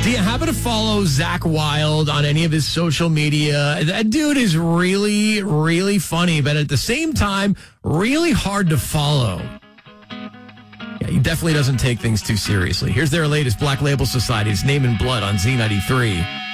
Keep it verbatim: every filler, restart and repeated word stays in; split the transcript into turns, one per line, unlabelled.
Do you happen to follow Zach Wilde on any of his social media? That dude is really, really funny, but at the same time, really hard to follow. Yeah, he definitely doesn't take things too seriously. Here's their latest Black Label Society's Name in Blood on Z ninety-three.